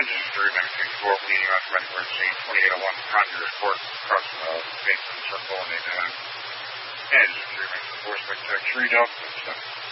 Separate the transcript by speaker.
Speaker 1: Engine 3 1912 meeting automatic emergency 2801 Conjure Report across Basin Circle and Engine 3 1924 Spectacular Delta.